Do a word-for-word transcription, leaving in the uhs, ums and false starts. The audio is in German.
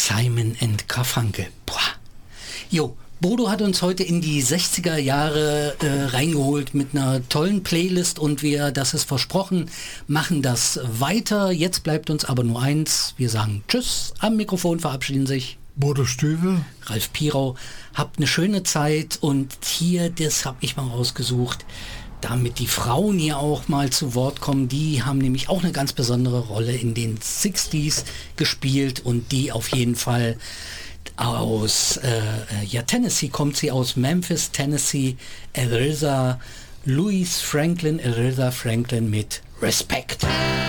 Simon and Garfunkel. Boah. Jo, Bodo hat uns heute in die sechziger Jahre äh, reingeholt mit einer tollen Playlist und wir, das ist versprochen, machen das weiter. Jetzt bleibt uns aber nur eins. Wir sagen Tschüss. Am Mikrofon verabschieden sich Bodo Stüwe, Ralf Pirau. Habt eine schöne Zeit und hier, das habe ich mal rausgesucht, damit die Frauen hier auch mal zu Wort kommen. Die haben nämlich auch eine ganz besondere Rolle in den sechziger gespielt und die auf jeden Fall aus äh, ja, Tennessee kommt sie, aus Memphis, Tennessee. Aretha Louise Franklin, Aretha Franklin mit Respect.